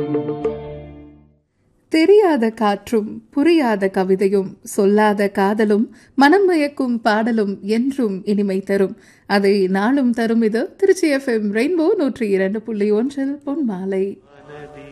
தெரியாத காற்றும் புரியாத கவிதையும் சொல்லாத காதலும் மனம் மயக்கும் பாடலும் என்றும் இனிமை தரும். அதை நாளும் தரும். இது திருச்சி FM ரெயின்போ 102.1 பொன்மாலை.